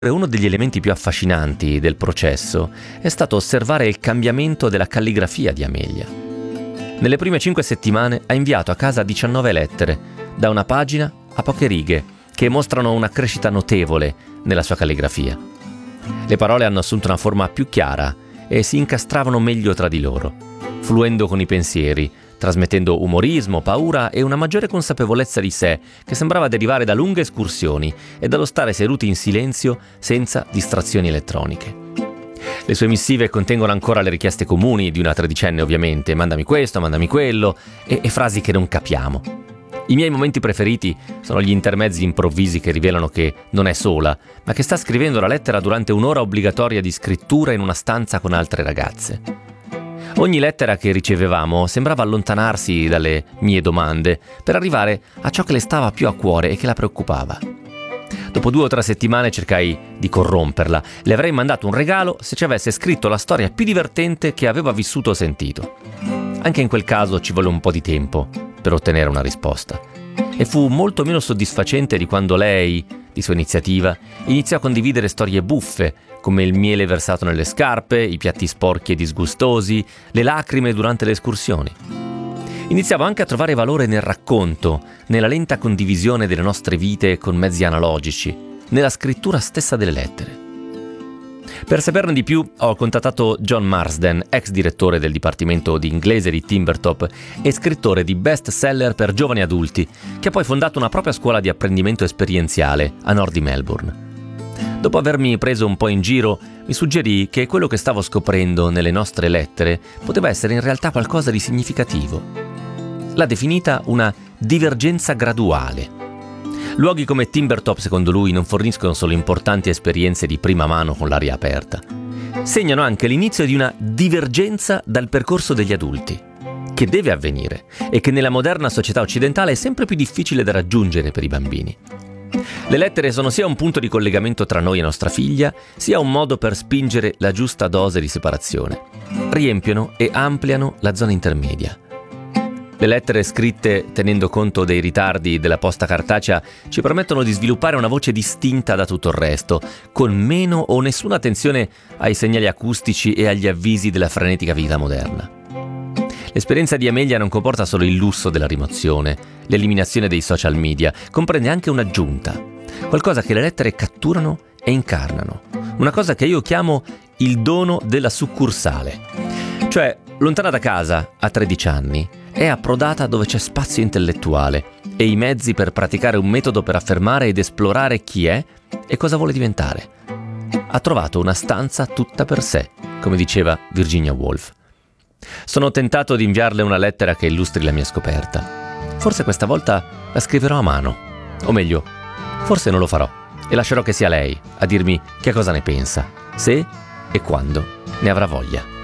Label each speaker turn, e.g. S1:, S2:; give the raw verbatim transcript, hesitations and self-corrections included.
S1: Uno degli elementi più affascinanti del processo è stato osservare il cambiamento della calligrafia di Amelia. Nelle prime cinque settimane ha inviato a casa diciannove lettere, da una pagina a poche righe, che mostrano una crescita notevole nella sua calligrafia. Le parole hanno assunto una forma più chiara e si incastravano meglio tra di loro, fluendo con i pensieri, trasmettendo umorismo, paura e una maggiore consapevolezza di sé che sembrava derivare da lunghe escursioni e dallo stare seduti in silenzio senza distrazioni elettroniche. Le sue missive contengono ancora le richieste comuni di una tredicenne, ovviamente: mandami questo, mandami quello, e, e frasi che non capiamo. I miei momenti preferiti sono gli intermezzi improvvisi che rivelano che non è sola, ma che sta scrivendo la lettera durante un'ora obbligatoria di scrittura in una stanza con altre ragazze. Ogni lettera che ricevevamo sembrava allontanarsi dalle mie domande per arrivare a ciò che le stava più a cuore e che la preoccupava. Dopo due o tre settimane cercai di corromperla. Le avrei mandato un regalo se ci avesse scritto la storia più divertente che aveva vissuto o sentito. Anche in quel caso ci volle un po' di tempo per ottenere una risposta. E fu molto meno soddisfacente di quando lei, di sua iniziativa, iniziò a condividere storie buffe, come il miele versato nelle scarpe, i piatti sporchi e disgustosi, le lacrime durante le escursioni. Iniziavo anche a trovare valore nel racconto, nella lenta condivisione delle nostre vite con mezzi analogici, nella scrittura stessa delle lettere. Per saperne di più ho contattato John Marsden, ex direttore del dipartimento di inglese di Timbertop e scrittore di best seller per giovani adulti, che ha poi fondato una propria scuola di apprendimento esperienziale a nord di Melbourne. Dopo avermi preso un po' in giro, mi suggerì che quello che stavo scoprendo nelle nostre lettere poteva essere in realtà qualcosa di significativo. L'ha definita una divergenza graduale. Luoghi come Timbertop, secondo lui, non forniscono solo importanti esperienze di prima mano con l'aria aperta. Segnano anche l'inizio di una divergenza dal percorso degli adulti, che deve avvenire e che nella moderna società occidentale è sempre più difficile da raggiungere per i bambini. Le lettere sono sia un punto di collegamento tra noi e nostra figlia, sia un modo per spingere la giusta dose di separazione. Riempiono e ampliano la zona intermedia. Le lettere scritte tenendo conto dei ritardi della posta cartacea ci permettono di sviluppare una voce distinta da tutto il resto, con meno o nessuna attenzione ai segnali acustici e agli avvisi della frenetica vita moderna. L'esperienza di Amelia non comporta solo il lusso della rimozione, l'eliminazione dei social media, comprende anche un'aggiunta, qualcosa che le lettere catturano e incarnano, una cosa che io chiamo il dono della succursale. Cioè, lontana da casa, a tredici anni, è approdata dove c'è spazio intellettuale e i mezzi per praticare un metodo per affermare ed esplorare chi è e cosa vuole diventare. Ha trovato una stanza tutta per sé, come diceva Virginia Woolf. Sono tentato di inviarle una lettera che illustri la mia scoperta. Forse questa volta la scriverò a mano. O meglio, forse non lo farò e lascerò che sia lei a dirmi che cosa ne pensa, se e quando ne avrà voglia.